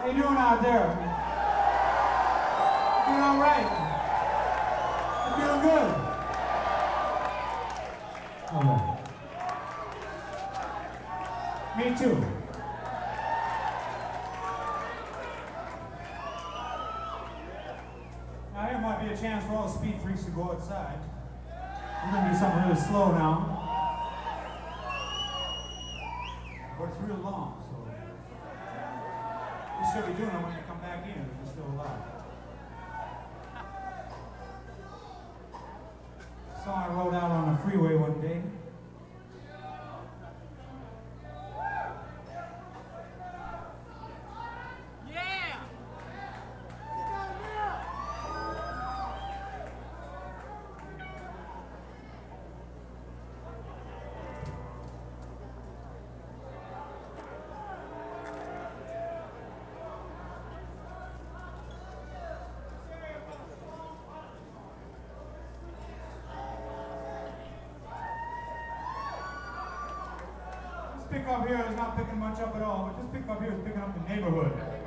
How you doing out there? Doing all right? You feeling good? All right. Me too. Now here might be a chance for all the speed freaks to go outside. We're gonna do something really slow now. But it's real long, so we should be doing it when you come back in if you're still alive. Song I wrote out on the freeway one day. Pick up here is not picking much up at all, but just pick up here is picking up the neighborhood.